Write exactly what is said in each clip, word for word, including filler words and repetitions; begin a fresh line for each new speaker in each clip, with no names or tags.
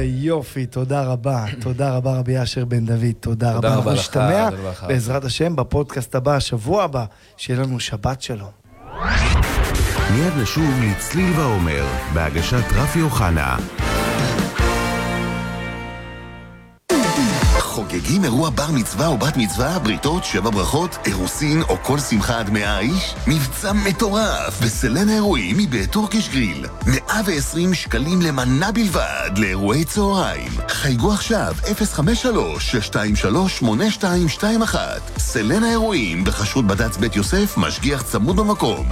יופי, תודה רבה. תודה רבה רבי אשר בן דוד, תודה רבה.
תודה רבה לך.
נשתמע בעזרת השם בפודקאסט הבא, השבוע הבא, שיהיה לנו שבת שלום.
מיד נשוב לצליל ועומר, בהגשת רפי אוחנה.
חוגגים אירוע בר מצווה או בת מצווה, בריתות, שבע ברכות, אירוסין או כל שמחה עד מאה איש? מבצע מטורף בסלן האירועים מבית טורקיש גריל. מאה ועשרים שקלים למנה בלבד לאירועי צהריים. חייגו עכשיו אפס חמש שלוש שש שתיים שלוש שמונה שתיים שתיים אחת. סלן האירועים בחשרות בד"ץ בית יוסף, משגיח צמוד במקום.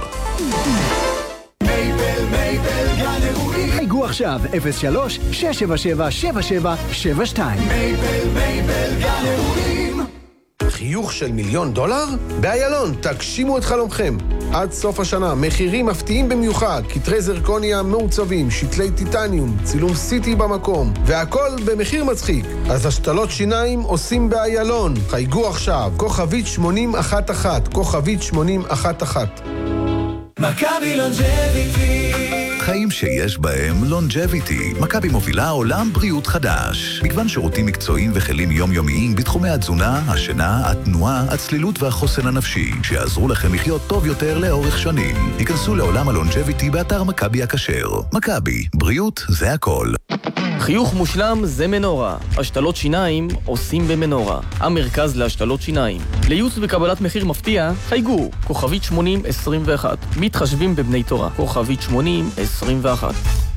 מייבל, מייבל, גן אירועים. חייגו עכשיו אפס שלוש שש שבע שבע שבע שבע שבע שתיים. מייבל, מייבל, גן אירועים.
חיוך של מיליון דולר? באיילון, תגשימו את חלומכם. עד סוף השנה, מחירים מפתיעים במיוחד, כתרי זרקוניה מעוצבים, שתלי טיטניום, צילום סיטי במקום, והכל במחיר מצחיק. אז השתלות שיניים עושים באיילון. חייגו עכשיו, כוכבית שמונים אחת אחת, כוכבית שמונים אחת אחת.
מכבי לונג'ביטי.
חיים שיש בהם לונג'ביטי. מכבי מובילה עולם בריאות חדש. מגוון שירותים מקצועיים וכלים יומיומיים בתחומי התזונה, השינה, התנועה, הצלילות והחוסן הנפשי, שיעזרו לכם לחיות טוב יותר לאורך שנים. היכנסו לעולם הלונג'ביטי באתר מכבי הכשר. מכבי, בריאות זה הכל.
חיוך מושלם זה מנורה. השתלות שיניים עושים במנורה. המרכז להשתלות שיניים. לייעוץ וקבלת מחיר מפתיע, חייגו, כוכבית שמונים עשרים ואחת. מתחשבים בבני תורה, כוכבית שמונים עשרים ואחת.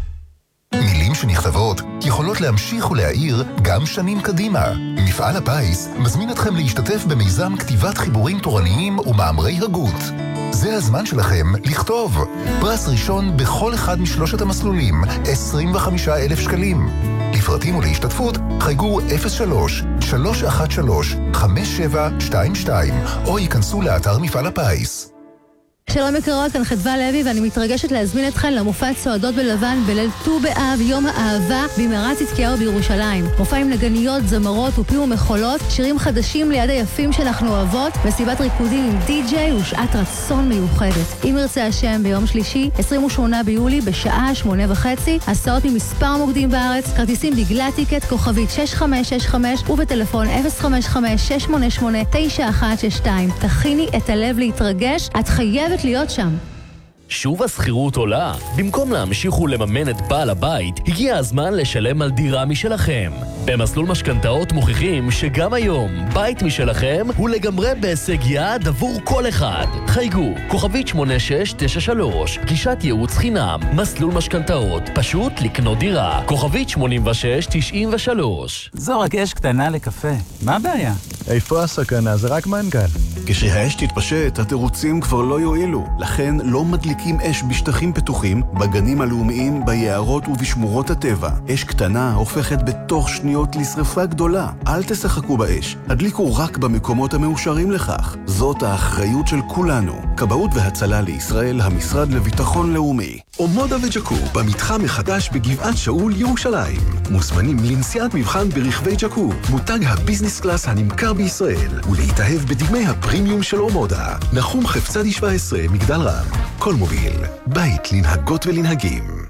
מילים שנכתבות יכולות להמשיך ולהעיר גם שנים קדימה. מפעל הפיס מזמין אתכם להשתתף במיזם כתיבת חיבורים תורניים ומאמרי הגות. זה הזמן שלכם לכתוב. פרס ראשון בכל אחד משלושת המסלולים, עשרים וחמישה אלף שקלים. לפרטים ולהשתתפות, חייגו אפס שלוש שלוש אחת שלוש חמש שבע שתיים שתיים, או ייכנסו לאתר מפעל הפיס.
שלום יקרות, כאן חדווה לוי ואני מתרגשת להזמין אתכן למופע צועדות בלבן בליל ט"ו באב, יום האהבה במערת צדקיהו בירושלים. מופע עם נגניות, זמרות ופים ומחולות, שירים חדשים ליד היפים שאנחנו אוהבות, מסיבת ריקודים עם די-ג'יי ושעת רצון מיוחדת. אם ירצה השם, ביום שלישי, עשרים ושמונה ביולי, בשעה שמונה וחצי, הסעות ממספר מוקדים בארץ, כרטיסים בגלל טיקט, כוכבית שש חמש שש חמש ובטלפון אפס חמש חמש שש שמונה שמונה תשע אחת שש שתיים. תכיני את הלב להתרגש, את חייבת להיות שם.
שוב הסחירות עולה. במקום להמשיך ולממן את בעל הבית, הגיע הזמן לשלם על דירה משלכם. במסלול משכנתאות מוכיחים שגם היום בית משלכם הוא לגמרי בהישג יד עבור כל אחד. חייגו, כוכבית שמונה שש תשע שלוש, גישת ייעוץ חינם, מסלול משכנתאות, פשוט לקנות דירה, כוכבית שמונים ושש תשעים ושלוש.
זו רק אש קטנה לקפה, מה הבעיה?
איפה הסכנה? זה רק מנכ"ל. כשהאש תתפשט, התירוצים כבר לא יועילו. לכן לא מדליקים אש בשטחים פתוחים, בגנים הלאומיים, ביערות ובשמורות הטבע. אש קטנה הופכת בתוך שניות לשרפה גדולה. אל תשחקו באש, הדליקו רק במקומות המאושרים לכך. זאת האחריות של כולנו. כבאות והצלה לישראל, המשרד לביטחון לאומי.
אומודה וג'קו, במתחם מחדש בגבעת שאול, ירושלים. מוזמנים לנסיעת מבחן ברכבי ג'קו, מותג הביזנס קלאס הנמכר בישראל, ולהתאהב בדגמי הפרימיום של אומודה. נחום חפצדי שבע עשרה, מגדל רם. כל מוביל, בית לנהגות ולנהגים.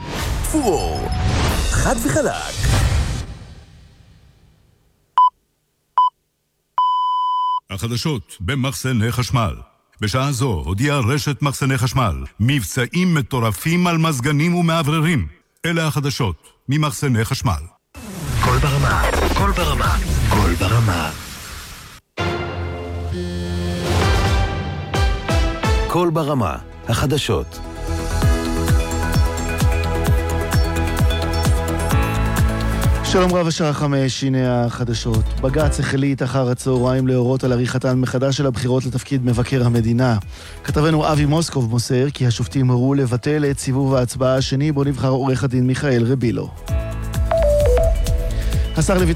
פור, חד וחלק.
החדשות במחסני חשמל. בשעה זו הודיעה רשת מחסני חשמל מבצעים מטורפים על מזגנים ומעבררים. אלה החדשות ממחסני חשמל.
כל ברמה, כל ברמה, כל ברמה. כל ברמה, החדשות.
שלום רב, השעה חמש, הנה החדשות. בג"ץ החליט אחר הצהריים להורות על עריכתן מחדש של הבחירות לתפקיד מבקר המדינה. כתבנו אבי מוסקוב מוסר כי השופטים הורו לבטל את סיבוב ההצבעה השני בו נבחר עורך הדין מיכאל רבילו. השר לביטחון